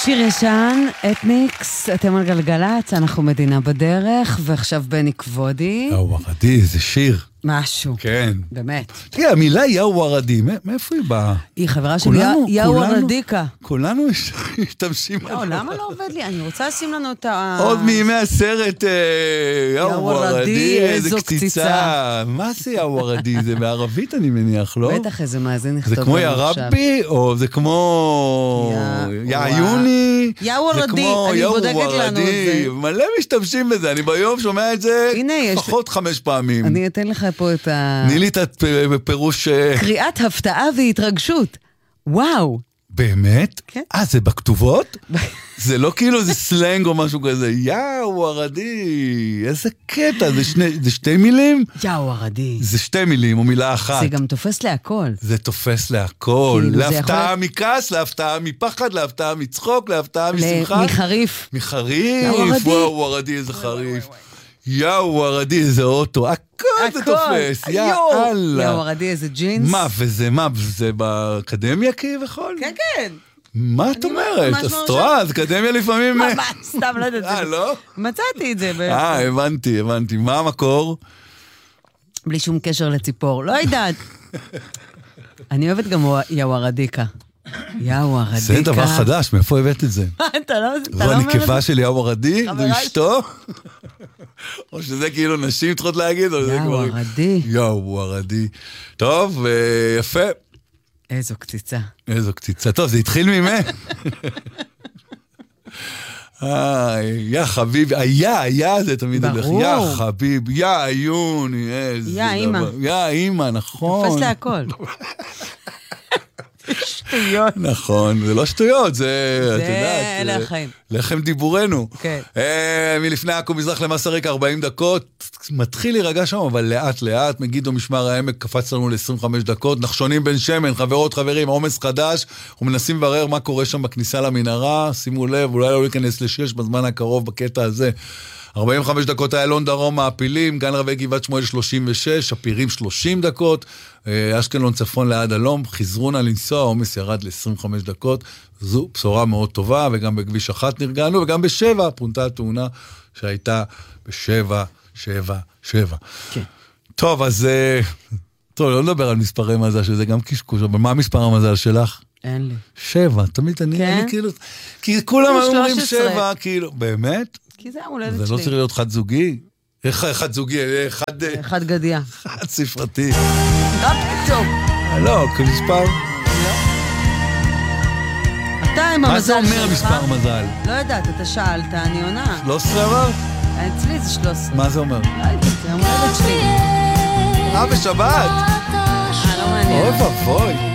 שיר ישן, אתניקס, אתם על גלגלת, אנחנו מדינה בדרך, ועכשיו בני כבודי. יאוורדי, זה שיר. משהו. כן. באמת. תראה, המילה יאוורדי, מאיפה היא באה? היא חברה של יאוורדיקה. כולנו משתמשים. למה לא עובד לי? אני רוצה לשים לנו את ה... עוד מימי הסרט יאוורדי, איזה קציצה. מה זה יאוורדי? זה בערבית אני מניח, לא? בטח איזה מאזין נכתוב. זה כמו ירבי, או זה כמו יעיוני? יאוורדי, אני בודקת לנו את זה. מלא משתמשים בזה, אני ביום שומע את זה לפחות 5 פעמים. אני אתן לך פה את ה... תני לי את הפירוש... קריאת הפתעה והתרגשות. וואו. באמת? כן. זה בכתובות? זה לא כאילו זה סלנג או משהו כזה. יאוורדי, איזה קטע, זה 2 מילים? יאוורדי. זה 2 מילים או מילה אחת. זה גם תופס להכל. זה תופס להכל. להפתעה מכעס, להפתעה מפחד, להפתעה מצחוק, להפתעה משמחה. מחריף. מחריף, יאוורדי, איזה חריף. יאוורדי, איזה אוטו, הכל זה תופס, יאללה. יאוורדי, איזה ג'ינס. מה, זה באקדמיה כביכול? כן, כן. מה את אומרת? אז תראה, אז אקדמיה לפעמים... מה, סתם לא יודעת. לא? מצאתי את זה. הבנתי. מה המקור? בלי שום קשר לציפור. לא יודעת. אני אוהבת גם יאוורדיקה. יאוורדיקה. זה דבר חדש, מאיפה הבאת את זה? אתה לא זו הנקבה של יאוורדי? זו אשתו? או שזה כאילו נשים צריכות להגיד? יאוורדי. יאוורדי. טוב, יפה. איזו קציצה. טוב, זה התחיל ממך. יא חביב, היה זה תמיד הולך. ברור. יא חביב, יא עיון. יא אימא, נכון. תופס להכל. שטויות. נכון, זה לא שטויות, זה, את יודעת, אלה החיים. לחם דיבורנו. כן. מלפני עכו מזרח למסריק 40 דקות, מתחיל להירגע שם, אבל לאט לאט, מגידו משמר העמק, קפץ לנו ל-25 דקות, נחשונים בן שמן, חברות חברים, עומס חדש, ומנסים לברר מה קורה שם בכניסה למנהרה, שימו לב, אולי לא להיכנס ל6 בזמן הקרוב בקטע הזה. 45 דקות איילון דרום מעפילים, גן רבי גבעת שמואל 36, הפירים 30 דקות, אשקלון צפון ליד הלום, חזרונה לנסוע, העומס ירד ל-25 דקות, זו בשורה מאוד טובה, וגם בכביש 1 נרגענו, וגם ב7, פונתה התאונה שהייתה ב7. כן. טוב, אז טוב, לא נדבר על מספרי מזל, שזה גם קשקוש, אבל מה מספר המזל שלך? אין לי. 7, תמיד אני כאילו, כי כולם אומרים 7, כאילו, באמת? כי זה המולדת שלי. זה לא צריך להיות חד זוגי? חד זוגי, חד גדיה. חד ספרתי. רק פתאום. לא, כמספר. אתה עם המזל שלך. מה זה אומר מספר מזל? לא יודעת, אתה שאלת, אני עונה. 13 אמר? אצלי זה 13. מה זה אומר? לא יודעת, זה המולדת שלי. בשבת? לא מעניין. אוי ואבוי.